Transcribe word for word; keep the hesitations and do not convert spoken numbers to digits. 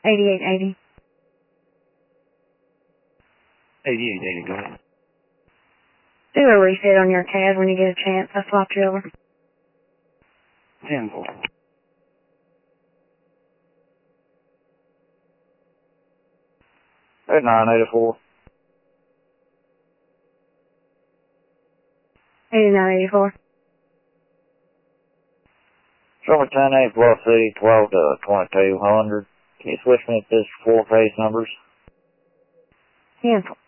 eighty-eight eighty. eighty-eight eighty, go ahead. Do a reset on your C A D when you get a chance. I swapped you over. ten four. eighty-nine eighty-four. eighty-nine eighty-four. Show me ten eight Bluff City, twelve to twenty-two hundred. Can you switch me to this four phase numbers? Cancel.